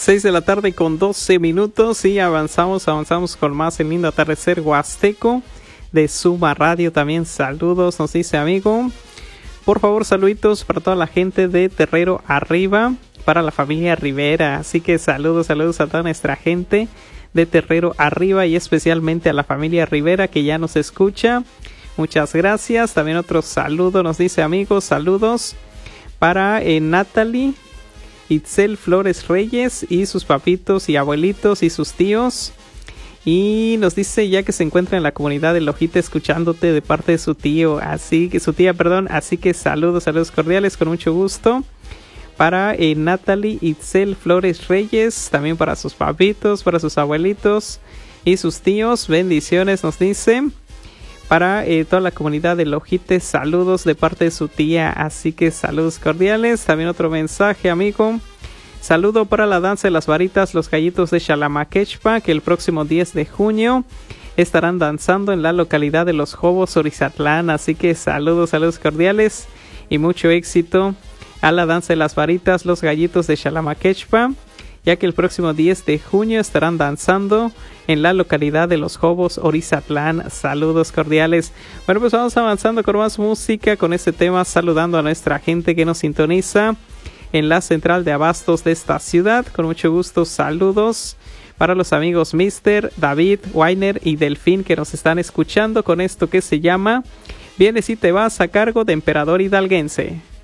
6 de la tarde con 12 minutos y avanzamos con más el lindo atardecer huasteco de Suma Radio. También saludos, nos dice amigo. Por favor, saluditos para toda la gente de Terrero Arriba, para la familia Rivera. Así que saludos a toda nuestra gente de Terrero Arriba y especialmente a la familia Rivera que ya nos escucha. Muchas gracias. También otro saludo nos dice amigos, saludos para Natalie Itzel Flores Reyes y sus papitos y abuelitos y sus tíos. Y nos dice ya que se encuentra en la comunidad de Lojita escuchándote de parte de su tío, así que saludos cordiales con mucho gusto para Natalie Itzel Flores Reyes, también para sus papitos, para sus abuelitos y sus tíos, bendiciones nos dice. Para toda la comunidad de Lojite, saludos de parte de su tía, así que saludos cordiales. También otro mensaje, amigo. Saludo para la danza de las varitas, los gallitos de Xalamaquechpa, que el próximo 10 de junio estarán danzando en la localidad de Los Jobos, Orizatlán. Así que saludos cordiales y mucho éxito a la danza de las varitas, los gallitos de Xalamaquechpa, ya que el próximo 10 de junio estarán danzando en la localidad de Los Jobos, Orizatlán. Saludos cordiales. Bueno, pues vamos avanzando con más música, con este tema, saludando a nuestra gente que nos sintoniza en la central de abastos de esta ciudad. Con mucho gusto, saludos para los amigos Mr. David, Weiner y Delfín que nos están escuchando con esto que se llama Vienes y te vas, a cargo de Emperador Hidalguense.